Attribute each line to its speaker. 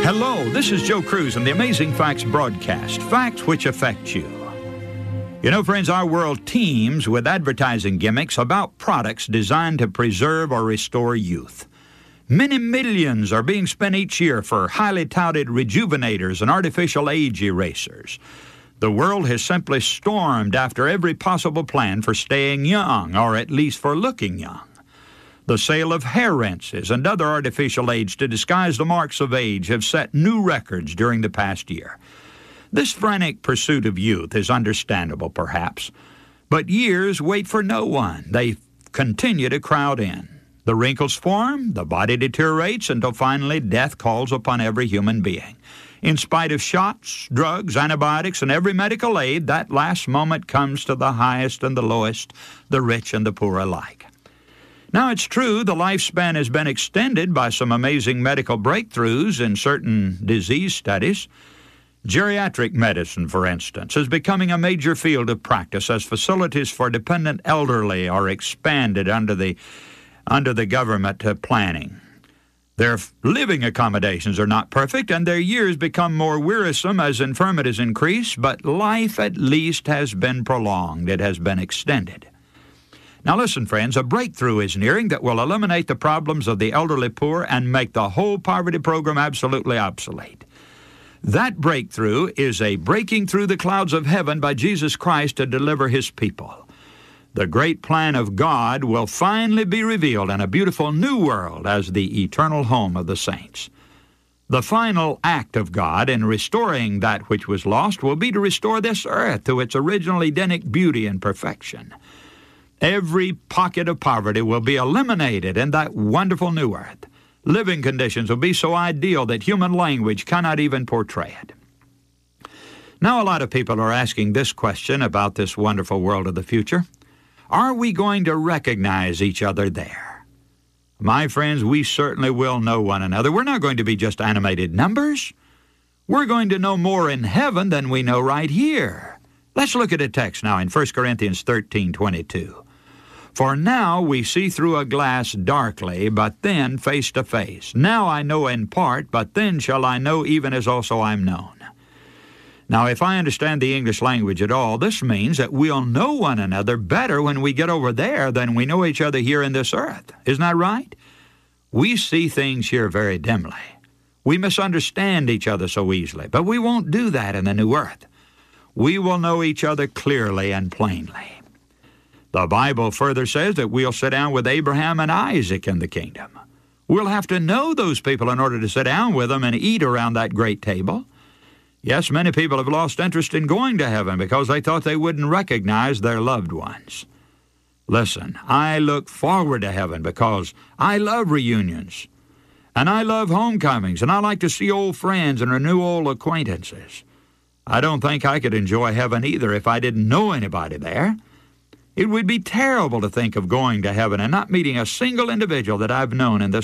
Speaker 1: Hello, this is Joe Cruz and the Amazing Facts broadcast, facts which affect you. You know, friends, our world teems with advertising gimmicks about products designed to preserve or restore youth. Many millions are being spent each year for highly touted rejuvenators and artificial age erasers. The world has simply stormed after every possible plan for staying young, or at least for looking young. The sale of hair rinses and other artificial age to disguise the marks of age have set new records during the past year. This frantic pursuit of youth is understandable, perhaps, but years wait for no one. They continue to crowd in. The wrinkles form, the body deteriorates, until finally death calls upon every human being. In spite of shots, drugs, antibiotics, and every medical aid, that last moment comes to the highest and the lowest, the rich and the poor alike. Now, it's true the lifespan has been extended by some amazing medical breakthroughs in certain disease studies. Geriatric medicine, for instance, is becoming a major field of practice as facilities for dependent elderly are expanded under the government planning. Their living accommodations are not perfect, and their years become more wearisome as infirmities increase, but life at least has been prolonged. It has been extended. Now listen, friends, a breakthrough is nearing that will eliminate the problems of the elderly poor and make the whole poverty program absolutely obsolete. That breakthrough is a breaking through the clouds of heaven by Jesus Christ to deliver His people. The great plan of God will finally be revealed in a beautiful new world as the eternal home of the saints. The final act of God in restoring that which was lost will be to restore this earth to its original Edenic beauty and perfection. Every pocket of poverty will be eliminated in that wonderful new earth. Living conditions will be so ideal that human language cannot even portray it. Now, a lot of people are asking this question about this wonderful world of the future. Are we going to recognize each other there? My friends, we certainly will know one another. We're not going to be just animated numbers. We're going to know more in heaven than we know right here. Let's look at a text now in 1 Corinthians 13:22. For now we see through a glass darkly, but then face to face. Now I know in part, but then shall I know even as also I am known. Now, if I understand the English language at all, this means that we'll know one another better when we get over there than we know each other here in this earth. Isn't that right? We see things here very dimly. We misunderstand each other so easily, but we won't do that in the new earth. We will know each other clearly and plainly. The Bible further says that we'll sit down with Abraham and Isaac in the kingdom. We'll have to know those people in order to sit down with them and eat around that great table. Yes, many people have lost interest in going to heaven because they thought they wouldn't recognize their loved ones. Listen, I look forward to heaven because I love reunions, and I love homecomings, and I like to see old friends and renew old acquaintances. I don't think I could enjoy heaven either if I didn't know anybody there. It would be terrible to think of going to heaven and not meeting a single individual that I've known in this